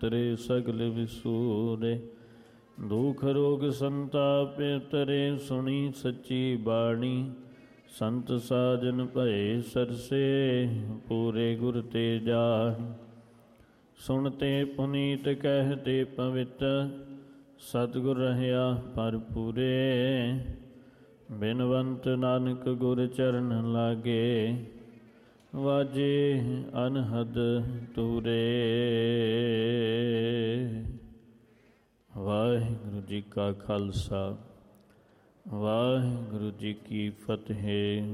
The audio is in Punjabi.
ਉਤਰੇ ਸਗਲ ਵਿਸੂਰੇ। ਦੁਖ ਰੋਗ ਸੰਤਾਪ ਤਰੇ ਸੁਣੀ ਸੱਚੀ ਬਾਣੀ। ਸੰਤ ਸਾਜਨ ਭਏ ਸਰਸੇ ਪੂਰੇ ਗੁਰ ਤੇ ਜਾਹਿ। ਸੁਣਤੇ ਪੁਨੀਤ ਕਹਿਤੇ ਪਵਿੱਤ ਸਤਿਗੁਰ ਰਹਿਆ ਭਰਪੂਰੇ। ਬਿਨਵੰਤ ਨਾਨਕ ਗੁਰ ਚਰਨ ਲਾਗੇ ਵਾਜੇ ਅਨਹਦ ਤੂਰੇ। ਵਾਹਿਗੁਰੂ ਜੀ ਕਾ ਖਾਲਸਾ ਵਾਹਿਗੁਰੂ ਜੀ ਕੀ ਫਤਿਹ।